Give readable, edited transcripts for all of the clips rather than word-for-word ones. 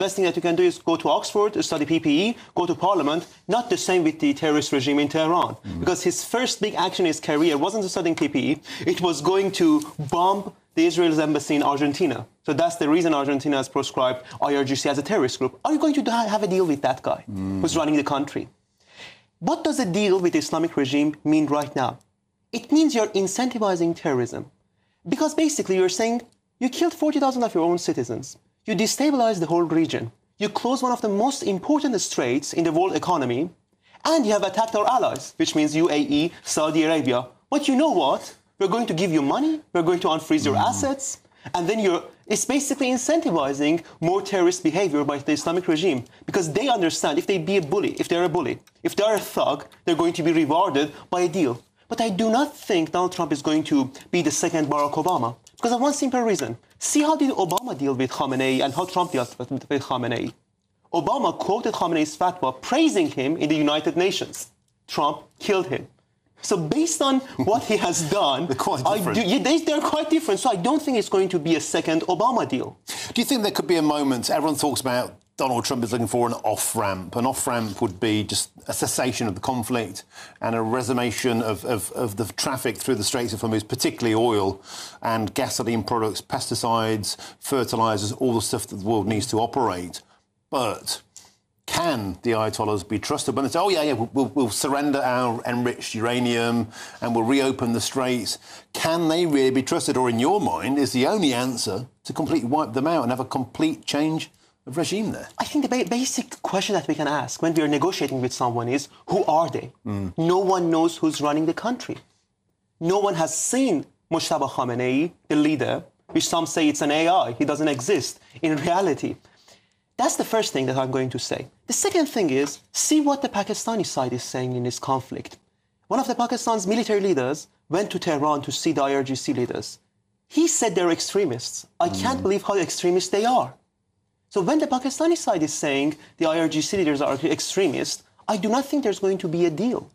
Best thing that you can do is go to Oxford, study PPE, go to Parliament. Not the same with the terrorist regime in Tehran. Because his first big action in his career wasn't studying PPE. It was going to bomb the Israel's embassy in Argentina. So that's the reason Argentina has proscribed IRGC as a terrorist group. Are you going to have a deal with that guy who's running the country? What does a deal with the Islamic regime mean right now? It means you're incentivizing terrorism. Because basically you're saying you killed 40,000 of your own citizens. You destabilize the whole region. You close one of the most important straits in the world economy. And you have attacked our allies, which means UAE, Saudi Arabia. But you know what? We're going to give you money. We're going to unfreeze your assets. And then it's basically incentivizing more terrorist behavior by the Islamic regime. Because they understand if they're a bully, if they're a thug, they're going to be rewarded by a deal. But I do not think Donald Trump is going to be the second Barack Obama. Because of one simple reason. See how did Obama deal with Khamenei and how Trump dealt with Khamenei. Obama quoted Khamenei's fatwa praising him in the United Nations. Trump killed him. So based on what he has done, they're quite different. They're quite different. So I don't think it's going to be a second Obama deal. Do you think there could be a moment, everyone talks about Donald Trump is looking for an off-ramp. An off-ramp would be just a cessation of the conflict and a resummation of the traffic through the Straits of Hormuz, particularly oil and gasoline products, pesticides, fertilisers, all the stuff that the world needs to operate. But can the Ayatollahs be trusted when they say, oh, yeah, we'll surrender our enriched uranium and we'll reopen the Straits? Can they really be trusted? Or in your mind, is the only answer to completely wipe them out and have a complete change of regime there? I think the basic question that we can ask when we are negotiating with someone is, who are they? No one knows who's running the country. No one has seen Mojtaba Khamenei, the leader, which some say it's an AI. He doesn't exist in reality. That's the first thing that I'm going to say. The second thing is, see what the Pakistani side is saying in this conflict. One of the Pakistan's military leaders went to Tehran to see the IRGC leaders. He said they're extremists. I can't believe how extremist they are. So when the Pakistani side is saying the IRGC leaders are extremists, I do not think there's going to be a deal.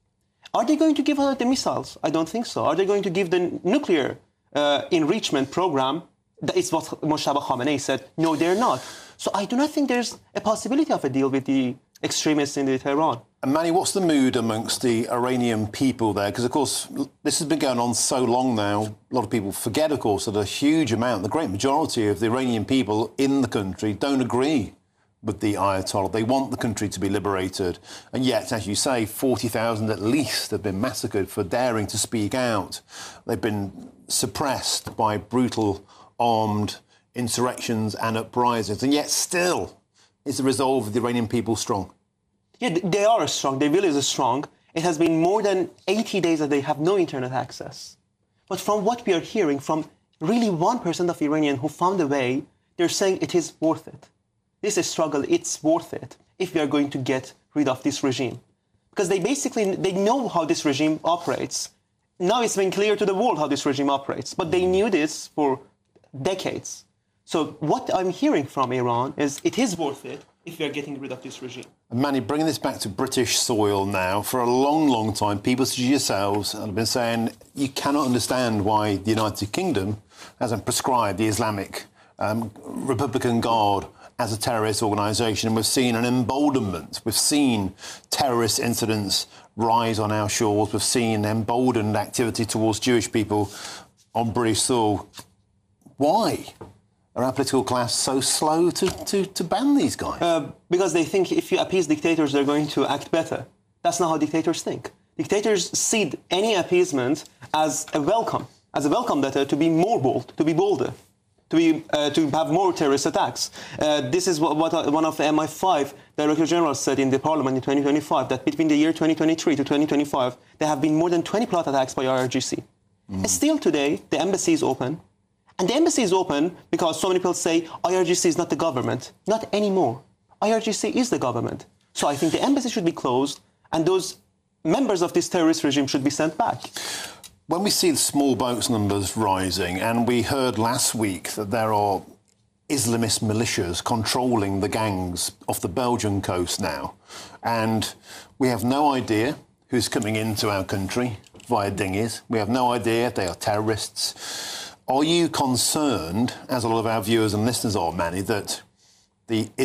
Are they going to give out the missiles? I don't think so. Are they going to give the nuclear enrichment program? That is what Mojtaba Khamenei said. No, they're not. So I do not think there's a possibility of a deal with the extremists in Tehran. And Manny, what's the mood amongst the Iranian people there? Because, of course, this has been going on so long now. A lot of people forget, of course, that a huge amount, the great majority of the Iranian people in the country don't agree with the Ayatollah. They want the country to be liberated. And yet, as you say, 40,000 at least have been massacred for daring to speak out. They've been suppressed by brutal armed insurrections and uprisings. And yet still is the resolve of the Iranian people strong? Yeah, they are strong. Their will is strong. It has been more than 80 days that they have no internet access. But from what we are hearing from really 1% of Iranians who found a way, they're saying it is worth it. This is struggle, it's worth it if we are going to get rid of this regime. Because they know how this regime operates. Now it's been clear to the world how this regime operates. But they knew this for decades. So what I'm hearing from Iran is it is worth it if we are getting rid of this regime. And Manny, bringing this back to British soil now, for a long, long time, people such as yourselves have been saying you cannot understand why the United Kingdom hasn't prescribed the Islamic Republican Guard as a terrorist organisation. And we've seen an emboldenment. We've seen terrorist incidents rise on our shores. We've seen emboldened activity towards Jewish people on British soil. Why are our political class so slow to ban these guys? Because they think if you appease dictators, they're going to act better. That's not how dictators think. Dictators see any appeasement as a welcome letter to be more bold, to be bolder, to have more terrorist attacks. This is what one of the MI5 Director Generals said in the Parliament in 2025, that between the year 2023 to 2025, there have been more than 20 plot attacks by IRGC. And still today, the embassy is open. And the embassy is open because so many people say IRGC is not the government. Not anymore. IRGC is the government. So I think the embassy should be closed and those members of this terrorist regime should be sent back. When we see the small boats numbers rising, and we heard last week that there are Islamist militias controlling the gangs off the Belgian coast now, and we have no idea who's coming into our country via dinghies. We have no idea if they are terrorists. Are you concerned, as a lot of our viewers and listeners are, Manny, that the